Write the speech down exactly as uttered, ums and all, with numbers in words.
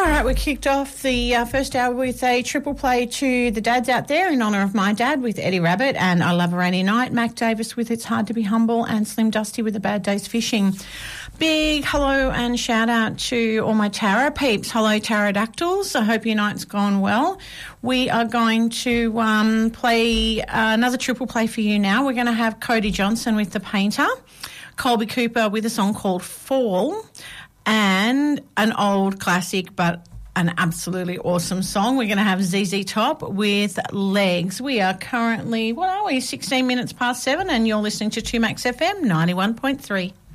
right, we kicked off the uh, first hour with a triple play to the dads out there in honour of my dad with Eddie Rabbit and I Love a Rainy Night, Mac Davis with It's Hard to Be Humble and Slim Dusty with A Bad Day's Fishing. Big hello and shout out to all my Tara peeps. Hello, pterodactyls. I hope your night's gone well. We are going to um, play uh, another triple play for you now. We're going to have Cody Johnson with The Painter, Colby Cooper with a song called Fall, and an old classic but an absolutely awesome song. We're going to have Z Z Top with Legs. We are currently, what are we, sixteen minutes past seven, and you're listening to two Max F M ninety-one point three.